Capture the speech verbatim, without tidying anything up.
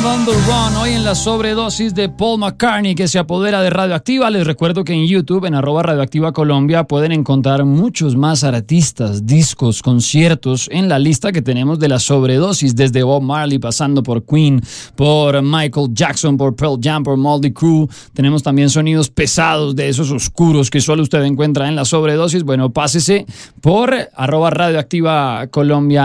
on the Run, hoy en la sobredosis de Paul McCartney que se apodera de Radioactiva. Les recuerdo que en YouTube, en arroba Radioactiva Colombia, pueden encontrar muchos más artistas, discos, conciertos en la lista que tenemos de la sobredosis, desde Bob Marley, pasando por Queen, por Michael Jackson, por Pearl Jam, por Motley Crue. Tenemos también sonidos pesados de esos oscuros que solo usted encuentra en la sobredosis. Bueno, pásese por arroba Radioactiva Colombia